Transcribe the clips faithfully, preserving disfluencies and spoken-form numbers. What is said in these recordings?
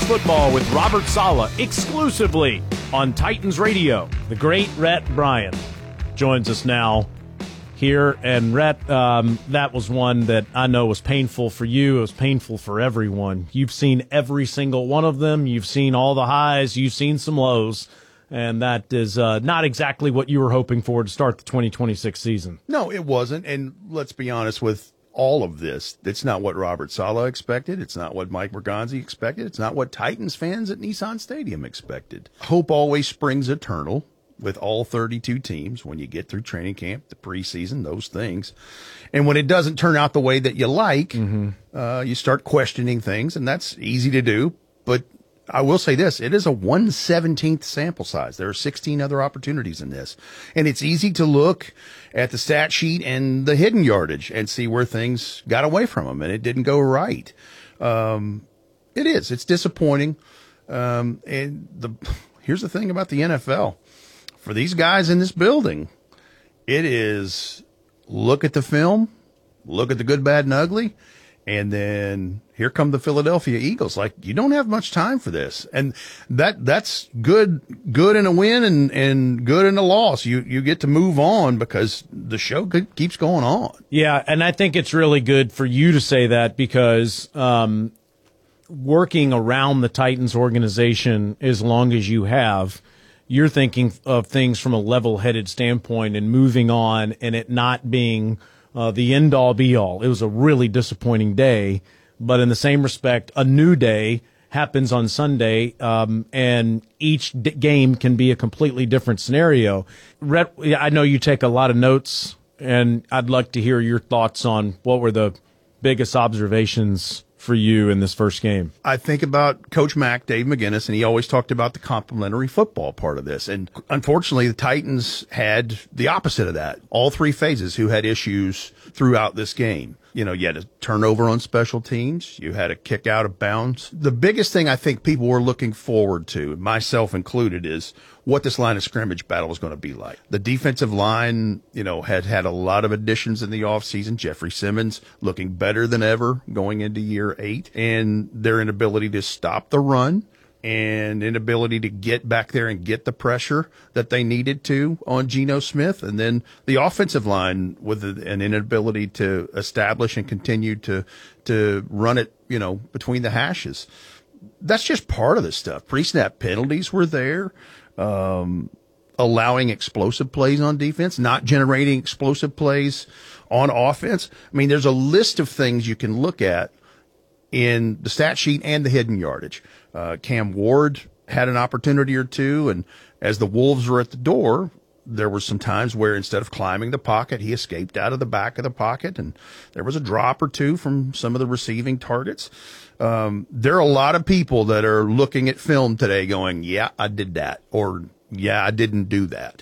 Football with Robert Saleh exclusively on Titans Radio. The great Rhett Bryan joins us now here. And Rhett, um, that was one that I know was painful for you. It was painful for everyone. You've seen every single one of them. You've seen all the highs. You've seen some lows. And that is uh, not exactly what you were hoping for to start the twenty twenty-six season. No, it wasn't. And let's be honest with all of this. It's not what Robert Saleh expected. It's not what Mike Bergonzi expected. It's not what Titans fans at Nissan Stadium expected. Hope always springs eternal with all thirty-two teams when you get through training camp, the preseason, those things. And when it doesn't turn out the way that you like, mm-hmm. uh, you start questioning things, and that's easy to do. But I will say this, it is a one seventeenth sample size. There are sixteen other opportunities in this. And it's easy to look at the stat sheet and the hidden yardage and see where things got away from them and it didn't go right. Um, it is. It's disappointing. Um, and the here's the thing about the N F L. For these guys in this building, it is look at the film, look at the good, bad, and ugly, and then here come the Philadelphia Eagles. Like, you don't have much time for this. And that that's good good in a win and, and good in a loss. You you get to move on because the show keeps going on. Yeah, and I think it's really good for you to say that because um, working around the Titans organization as long as you have, you're thinking of things from a level-headed standpoint and moving on and it not being uh, the end-all, be-all. It was a really disappointing day. But in the same respect, a new day happens on Sunday, um, and each d- game can be a completely different scenario. Rhett, I know you take a lot of notes, and I'd like to hear your thoughts on what were the biggest observations for you in this first game. I think about Coach Mack, Dave McGinnis, and he always talked about the complementary football part of this. And unfortunately, the Titans had the opposite of that. All three phases who had issues throughout this game. You know, you had a turnover on special teams. You had a kick out of bounds. The biggest thing I think people were looking forward to, myself included, is what this line of scrimmage battle was going to be like. The defensive line, you know, had had a lot of additions in the offseason. Jeffrey Simmons looking better than ever going into year eight. And their inability to stop the run and inability to get back there and get the pressure that they needed to on Geno Smith. And then the offensive line with an inability to establish and continue to to run it, you know, between the hashes. That's just part of this stuff. Pre-snap penalties were there. Um, allowing explosive plays on defense, not generating explosive plays on offense. I mean, there's a list of things you can look at in the stat sheet and the hidden yardage. Uh, Cam Ward had an opportunity or two, and as the Wolves were at the door, there were some times where instead of climbing the pocket, he escaped out of the back of the pocket, and there was a drop or two from some of the receiving targets. Um, there are a lot of people that are looking at film today going, yeah, I did that, or yeah, I didn't do that.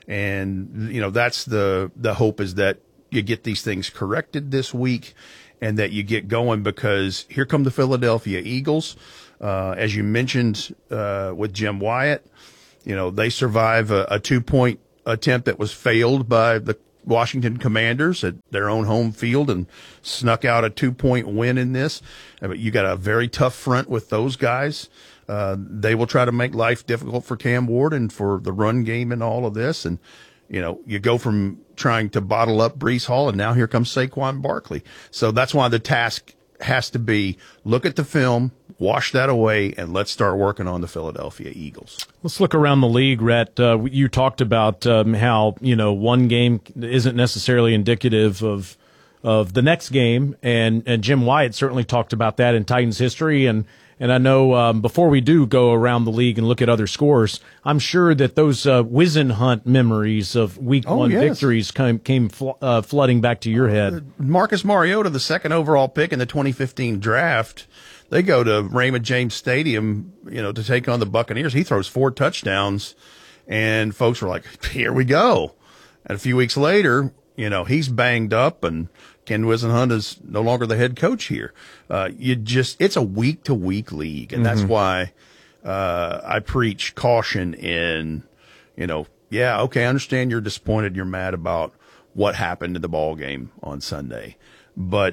And, you know, that's the, the hope is that you get these things corrected this week and that you get going, because here come the Philadelphia Eagles. Uh, as you mentioned, uh, with Jim Wyatt, you know, they survive a, a two-point attempt that was failed by the Washington Commanders at their own home field and snuck out a two-point win in this. But you got a very tough front with those guys. Uh, they will try to make life difficult for Cam Ward and for the run game and all of this. And, you know, you go from trying to bottle up Breece Hall, and now here comes Saquon Barkley. So that's why the task has to be look at the film, wash that away, and let's start working on the Philadelphia Eagles. Let's look around the league, Rhett. Uh, you talked about um, how, you know, one game isn't necessarily indicative of of the next game, and, and Jim Wyatt certainly talked about that in Titans history. And, and I know um, before we do go around the league and look at other scores, I'm sure that those uh, Whisenhunt memories of week oh, one yes. victories came, came fl- uh, flooding back to your head. Uh, Marcus Mariota, the second overall pick in the twenty fifteen draft, they go to Raymond James Stadium, you know, to take on the Buccaneers. He throws four touchdowns, and folks were like, here we go. And a few weeks later, you know, he's banged up, and Ken Whisenhunt is no longer the head coach here. Uh, you just, it's a week to week league. And mm-hmm. that's why, uh, I preach caution in, you know, yeah, okay, I understand you're disappointed. You're mad about what happened in the ball game on Sunday, but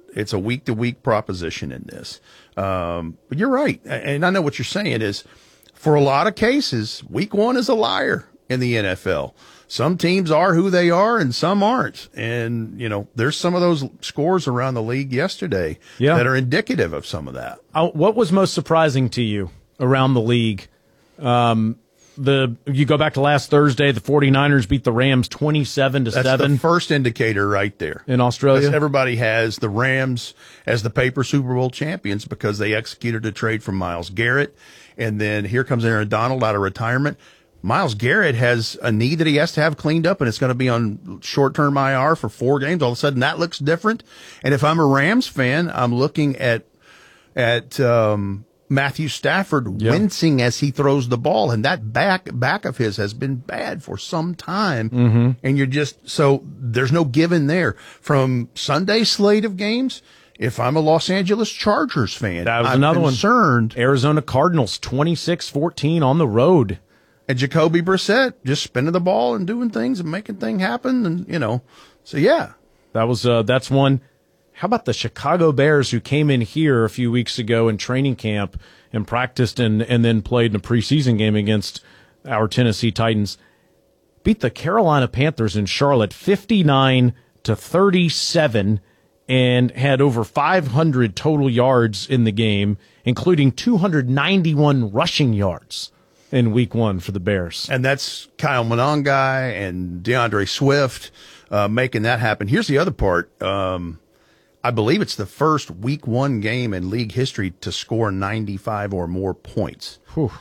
it's a week to week proposition in this. Um, but you're right. And I know what you're saying is for a lot of cases, week one is a liar in the N F L. Some teams are who they are and some aren't. And, you know, there's some of those scores around the league yesterday yeah. that are indicative of some of that. Uh, what was most surprising to you around the league? Um, the you go back to last Thursday, the 49ers beat the Rams twenty-seven to That's seven. the first indicator right there. In Australia? Because everybody has the Rams as the paper Super Bowl champions because they executed a trade from Myles Garrett. And then here comes Aaron Donald out of retirement. Myles Garrett has a knee that he has to have cleaned up, and it's going to be on short-term I R for four games. All of a sudden, that looks different. And if I'm a Rams fan, I'm looking at at um, Matthew Stafford yeah. wincing as he throws the ball, and that back back of his has been bad for some time. Mm-hmm. And you're just so there's no given there from Sunday's slate of games. If I'm a Los Angeles Chargers fan, that was I'm another concerned. one. Arizona Cardinals twenty-six fourteen on the road. And Jacoby Brissett just spinning the ball and doing things and making things happen. And, you know, so yeah. That was, uh, that's one. How about the Chicago Bears who came in here a few weeks ago in training camp and practiced and, and then played in a preseason game against our Tennessee Titans? Beat the Carolina Panthers in Charlotte fifty-nine to thirty-seven and had over five hundred total yards in the game, including two hundred ninety-one rushing yards in week one for the Bears. And that's Kyle Monangai and DeAndre Swift uh, making that happen. Here's the other part. Um, I believe it's the first week one game in league history to score ninety-five or more points. Whew.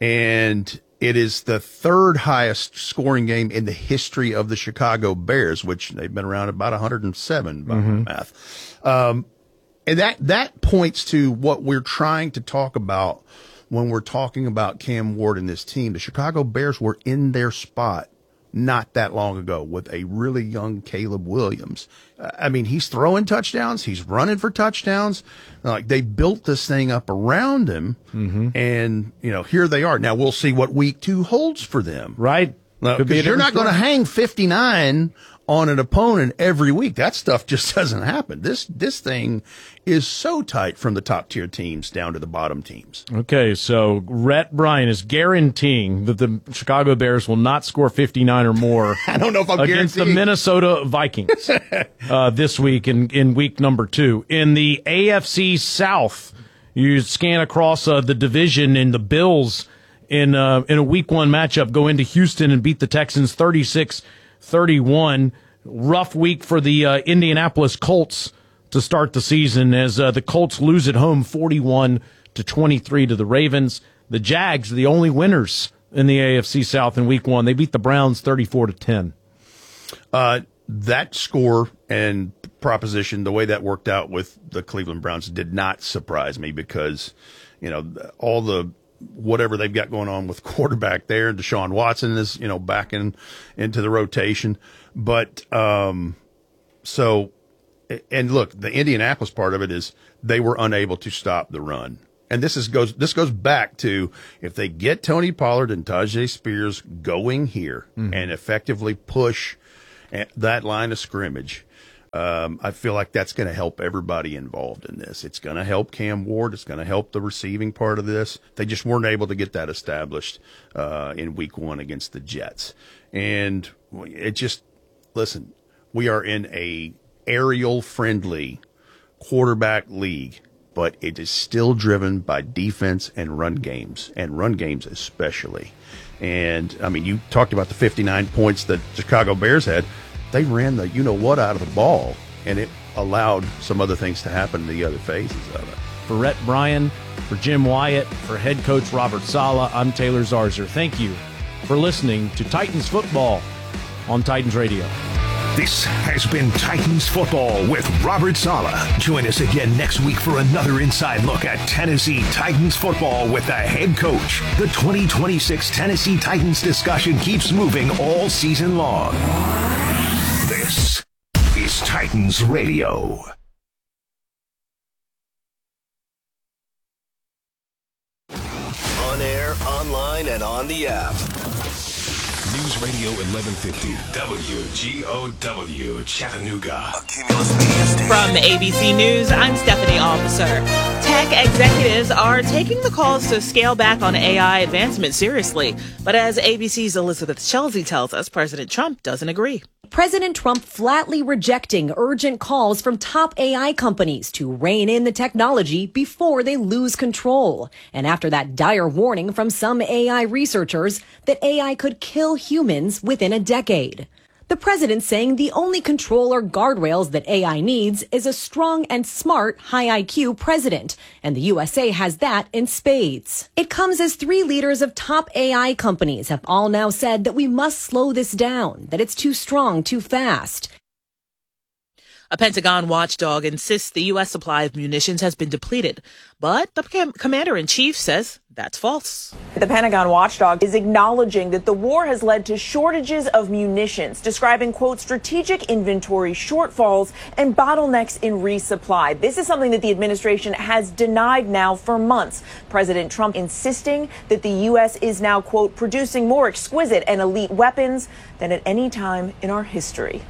And it is the third highest scoring game in the history of the Chicago Bears, which they've been around about one hundred seven by mm-hmm. my math. Um, and that, that points to what we're trying to talk about when we're talking about Cam Ward and this team. The Chicago Bears were in their spot not that long ago with a really young Caleb Williams. Uh, I mean, he's throwing touchdowns. He's running for touchdowns. Like, they built this thing up around him. Mm-hmm. And, you know, here they are. Now we'll see what week two holds for them. Right. Because you're not going to hang fifty-nine on an opponent every week. That stuff just doesn't happen. This this thing is so tight from the top tier teams down to the bottom teams. Okay, so Rhett Bryan is guaranteeing that the Chicago Bears will not score fifty-nine or more I don't know if I'm against guaranteeing. the Minnesota Vikings uh, this week in, in week number two. In the A F C South, you scan across uh, the division, and the Bills in uh, in a week one matchup go into Houston and beat the Texans thirty-six thirty-one. Rough week for the uh, Indianapolis Colts to start the season as uh, the Colts lose at home forty-one to twenty-three to the Ravens. The Jags are the only winners in the A F C South in week one. They beat the Browns thirty-four to ten. Uh, that score and proposition, the way that worked out with the Cleveland Browns, did not surprise me because, you know, all the whatever they've got going on with quarterback there, Deshaun Watson is, you know, back in into the rotation. But um, so, and look, the Indianapolis part of it is they were unable to stop the run. And this is goes this goes back to if they get Tony Pollard and Tajay Spears going here mm-hmm. and effectively push that line of scrimmage, um, I feel like that's going to help everybody involved in this. It's going to help Cam Ward. It's going to help the receiving part of this. They just weren't able to get that established uh, in week one against the Jets. And it just, listen, we are in a aerial-friendly quarterback league, but it is still driven by defense and run games, and run games especially. And, I mean, you talked about the fifty-nine points that Chicago Bears had. They ran the you-know-what out of the ball, and it allowed some other things to happen in the other phases of it. For Rhett Bryan, for Jim Wyatt, for head coach Robert Saleh, I'm Taylor Zarzer. Thank you for listening to Titans Football on Titans Radio. This has been Titans Football with Robert Saleh. Join us again next week for another inside look at Tennessee Titans football with the head coach. The twenty twenty-six Tennessee Titans discussion keeps moving all season long. This is Titans Radio. On air, online, and on the app. News Radio eleven fifty, W G O W, Chattanooga. From A B C News, I'm Stephanie Officer. Tech executives are taking the calls to scale back on A I advancement seriously. But as A B C's Elizabeth Chelsea tells us, President Trump doesn't agree. President Trump flatly rejecting urgent calls from top A I companies to rein in the technology before they lose control. And after that dire warning from some A I researchers that A I could kill humans within a decade. The president saying the only control or guardrails that A I needs is a strong and smart, high I Q president. And the U S A has that in spades. It comes as three leaders of top A I companies have all now said that we must slow this down, that it's too strong, too fast. A Pentagon watchdog insists the U S supply of munitions has been depleted, but the com- commander-in-chief says that's false. The Pentagon watchdog is acknowledging that the war has led to shortages of munitions, describing, quote, strategic inventory shortfalls and bottlenecks in resupply. This is something that the administration has denied now for months. President Trump insisting that the U S is now, quote, producing more exquisite and elite weapons than at any time in our history.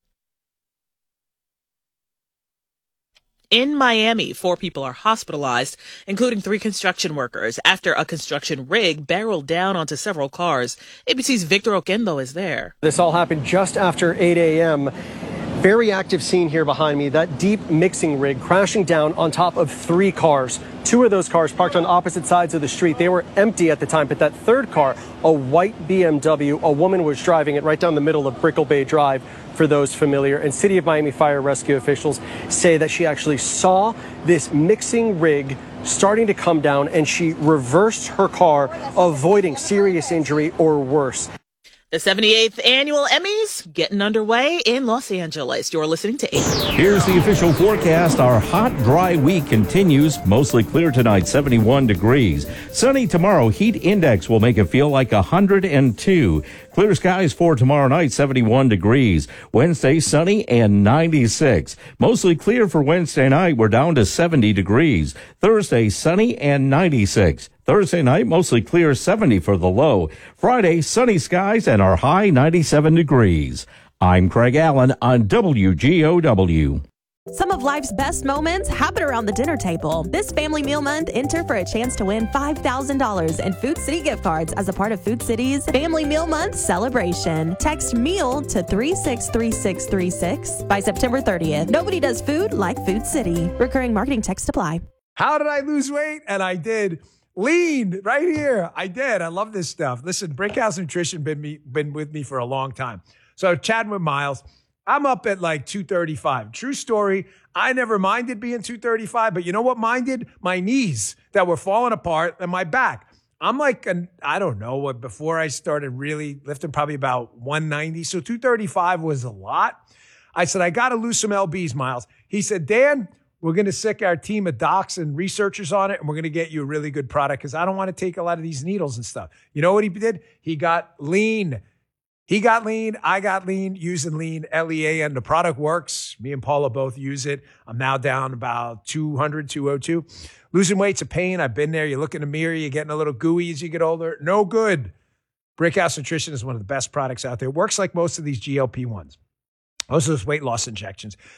In Miami, four people are hospitalized, including three construction workers, after a construction rig barreled down onto several cars. A B C's Victor Oquendo is there. This all happened just after eight a.m. Very active scene here behind me. That deep mixing rig crashing down on top of three cars. Two of those cars parked on opposite sides of the street. They were empty at the time, but that third car, a white B M W, a woman was driving it right down the middle of Brickell Bay Drive, for those familiar. And City of Miami Fire Rescue officials say that she actually saw this mixing rig starting to come down and she reversed her car, avoiding serious injury or worse. The seventy-eighth Annual Emmys getting underway in Los Angeles. You're listening to A B C. Here's the official forecast. Our hot, dry week continues. Mostly clear tonight, seventy-one degrees. Sunny tomorrow. Heat index will make it feel like one hundred two. Clear skies for tomorrow night, seventy-one degrees. Wednesday, sunny and ninety-six. Mostly clear for Wednesday night. We're down to seventy degrees. Thursday, sunny and ninety-six. Thursday night, mostly clear, seventy for the low. Friday, sunny skies and our high, ninety-seven degrees. I'm Craig Allen on W G O W. Some of life's best moments happen around the dinner table. This Family Meal Month, enter for a chance to win five thousand dollars in Food City gift cards as a part of Food City's Family Meal Month celebration. Text MEAL to three six three six three six by September thirtieth. Nobody does food like Food City. Recurring marketing text apply. How did I lose weight? And I did. Lean right here. I did. I love this stuff. Listen, Brickhouse Nutrition been me been with me for a long time. So chatting with Miles, I'm up at like two thirty-five. True story. I never minded being two thirty-five, but you know what minded? My knees that were falling apart and my back. I'm like, an, I don't know what, before I started really lifting, probably about one ninety. So two thirty-five was a lot. I said, I got to lose some L Bs, Miles. He said, Dan, we're going to sick our team of docs and researchers on it, and we're going to get you a really good product because I don't want to take a lot of these needles and stuff. You know what he did? He got lean. He got lean. I got lean using lean, L E A N. The product works. Me and Paula both use it. I'm now down about two hundred, two oh two. Losing weight's a pain. I've been there. You look in the mirror, you're getting a little gooey as you get older. No good. Brickhouse Nutrition is one of the best products out there. It works like most of these G L P ones. Most of those weight loss injections.